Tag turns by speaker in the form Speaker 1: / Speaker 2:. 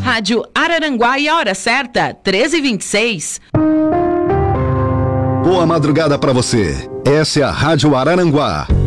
Speaker 1: Rádio Araranguá e a hora certa, 13h26.
Speaker 2: Boa madrugada para você. Essa é a Rádio Araranguá.